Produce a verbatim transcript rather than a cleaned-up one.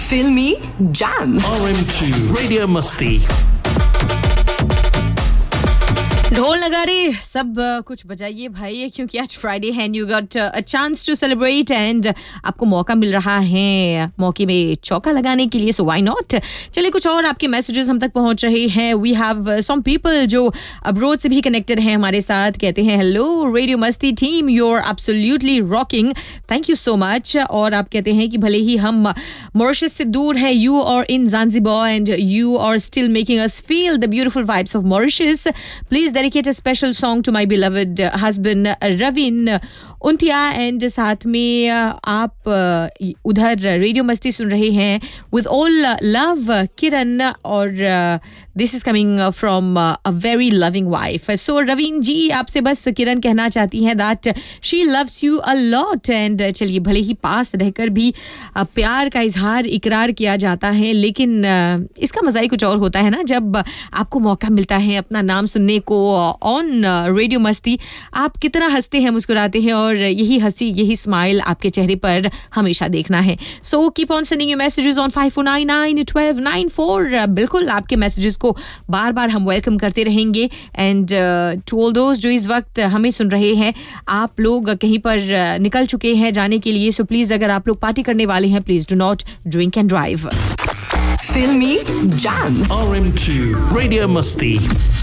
Filmy Jam. R M two Radio Musti. ढोल नगाड़े सब कुछ बजाइए भाई, क्योंकि आज फ्राइडे है and you got a chance to celebrate and आपको मौका मिल रहा है मौके में चौका लगाने के लिए, सो व्हाई नॉट. चलिए कुछ और आपके मैसेजेस हम तक पहुंच रहे हैं. वी हैव सम पीपल जो अब्रोड से भी कनेक्टेड हैं हमारे साथ. कहते हैं हेलो रेडियो मस्ती team, you are absolutely rocking, thank you so much. और आप कहते हैं कि भले ही हम मॉरिशस से दूर है, you are in Zanzibar and you are still making us feel the beautiful vibes of Mauritius. Please dedicate a special song to my beloved husband Ravin Untia and साथ में आप उधर रेडियो मस्ती सुन रहे हैं with all love किरण, और this is coming from a very loving wife. So Ravin जी आपसे बस किरण कहना चाहती हैं that she loves you a lot and चलिए भले ही पास रहकर भी प्यार का इजहार इकरार किया जाता है, लेकिन इसका मज़ा ही कुछ और होता है ना जब आपको मौका मिलता है अपना नाम सुनने को ऑन रेडियो मस्ती. आप कितना हंसते हैं, मुस्कुराते हैं, और यही हंसी यही स्माइल आपके चेहरे पर हमेशा देखना है. So keep on sending your messages on five four nine nine one two nine four. बिल्कुल आपके मैसेजेस को बार बार हम वेलकम करते रहेंगे. एंड टू ऑल दोस्त जो इस वक्त हमें सुन रहे हैं, आप लोग कहीं पर uh, निकल चुके हैं जाने के लिए, सो so प्लीज़ अगर आप लोग पार्टी करने वाले हैं, please do not drink and drive. Filmy Jam. R M two Radio Musti.